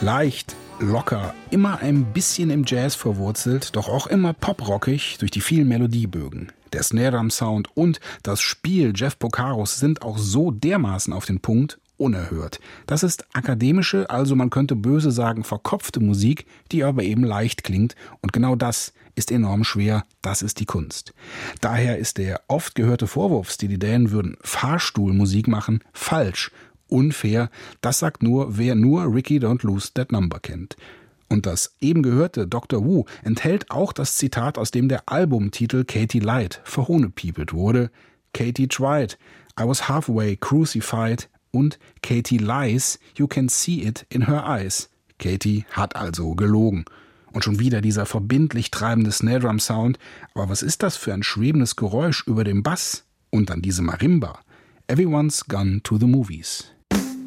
Leicht, locker, immer ein bisschen im Jazz verwurzelt, doch auch immer poprockig durch die vielen Melodiebögen. Der Snare-Drum-Sound und das Spiel Jeff Porcaros sind auch so dermaßen auf den Punkt, unerhört. Das ist akademische, also man könnte böse sagen verkopfte Musik, die aber eben leicht klingt. Und genau das ist enorm schwer, das ist die Kunst. Daher ist der oft gehörte Vorwurf, Steely Dan würden Fahrstuhlmusik machen, falsch. Unfair, das sagt nur, wer nur Ricky Don't Lose That Number kennt. Und das eben gehörte Dr. Wu enthält auch das Zitat, aus dem der Albumtitel Katy Light verhohnepiepelt wurde. Katy tried, I was halfway crucified und Katy lies, you can see it in her eyes. Katy hat also gelogen. Und schon wieder dieser verbindlich treibende Snare-Drum-Sound. Aber was ist das für ein schwebendes Geräusch über dem Bass? Und dann diese Marimba. Everyone's gone to the movies.